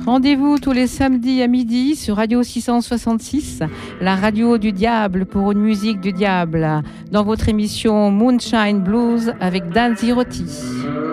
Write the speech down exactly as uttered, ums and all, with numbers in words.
Rendez-vous tous les samedis à midi sur Radio six cent soixante-six, la radio du diable pour une musique du diable, dans votre émission Moonshine Blues avec Dan Zirotti.